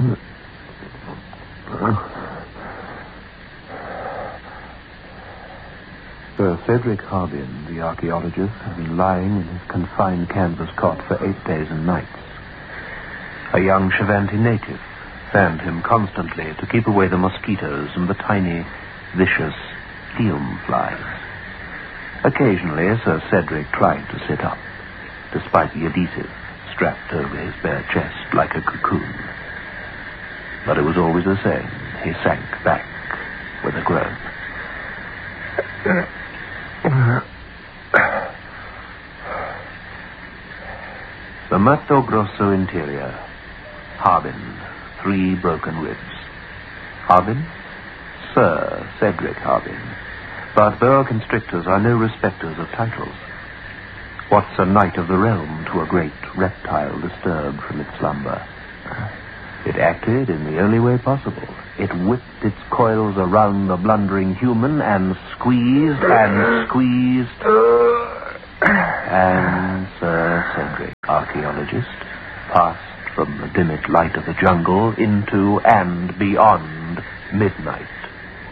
Sir Cedric Harbin, the archaeologist, had been lying in his confined canvas cot for 8 days and nights. A young Shivanti native fanned him constantly to keep away the mosquitoes and the tiny, vicious fume flies. Occasionally, Sir Cedric tried to sit up, despite the adhesive strapped over his bare chest like a cocoon. But it was always the same. He sank back with a groan. The Mato Grosso interior. Harbin, 3 broken ribs. Harbin? Sir Cedric Harbin. But boa constrictors are no respecters of titles. What's a knight of the realm to a great reptile disturbed from its slumber? It acted in the only way possible. It whipped its coils around the blundering human and squeezed and squeezed. And Sir Cedric, archaeologist, passed from the dimmed light of the jungle into and beyond midnight.